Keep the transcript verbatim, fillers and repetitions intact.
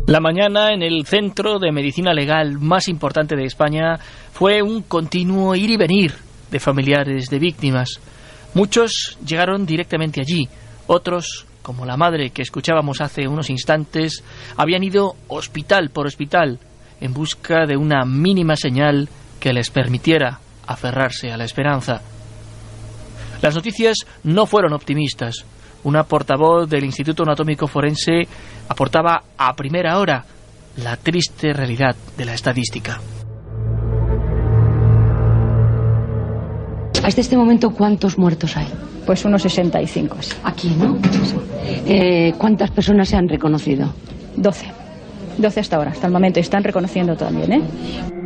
La mañana en el centro de medicina legal más importante de España fue un continuo ir y venir de familiares de víctimas. Muchos llegaron directamente allí, otros, como la madre que escuchábamos hace unos instantes, habían ido hospital por hospital en busca de una mínima señal que les permitiera aferrarse a la esperanza. Las noticias no fueron optimistas. Una portavoz del Instituto Anatómico Forense aportaba a primera hora la triste realidad de la estadística. Hasta este momento, ¿cuántos muertos hay? Pues unos sesenta y cinco. Aquí, ¿no? Eh, ¿Cuántas personas se han reconocido? doce. doce hasta ahora, hasta el momento. Están reconociendo también, ¿eh?